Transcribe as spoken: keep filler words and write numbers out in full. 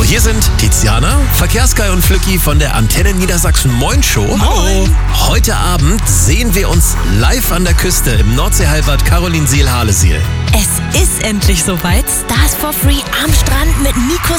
hier sind Tiziana, Verkehrsguy und Flücki von der Antenne Niedersachsen Moin Show. Moin. Heute Abend sehen wir uns live an der Küste im Nordseehalbad Carolinsiel-Halesiel. Es ist endlich soweit. Stars for Free am Strand mit Nico